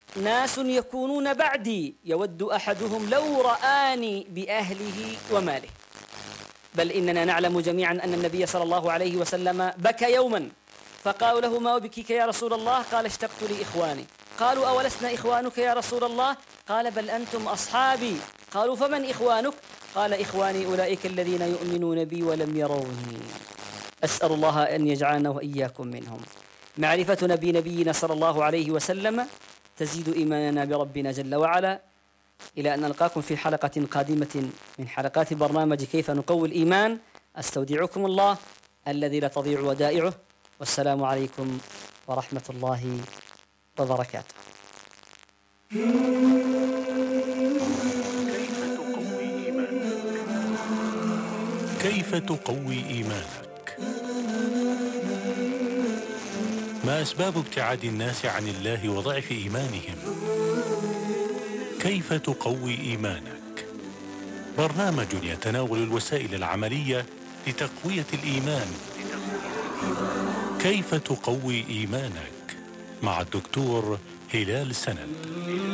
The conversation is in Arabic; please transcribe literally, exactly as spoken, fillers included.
ناس يكونون بعدي يود أحدهم لو رآني بأهله وماله. بل إننا نعلم جميعا أن النبي صلى الله عليه وسلم بكى يوما فقالوا له: ما بكيك يا رسول الله؟ قال: اشتقت لإخواني. قالوا: أولسنا إخوانك يا رسول الله؟ قال: بل أنتم أصحابي. قالوا: فمن إخوانك؟ قال: إخواني أولئك الذين يؤمنون بي ولم يروني. أسأل الله أن يجعلنا وإياكم منهم. معرفة نبي نبينا صلى الله عليه وسلم تزيد إيماننا بربنا جل وعلا. إلى أن نلقاكم في حلقة قادمة من حلقات برنامج كيف نقوي الإيمان. أستودعكم الله الذي لا تضيع ودائعه، والسلام عليكم ورحمة الله وبركاته. كيف تقوي إيمانك؟ ما أسباب ابتعاد الناس عن الله وضعف إيمانهم؟ كيف تقوي إيمانك؟ برنامج يتناول الوسائل العملية لتقوية الإيمان. كيف تقوي إيمانك؟ مع الدكتور هلال سند.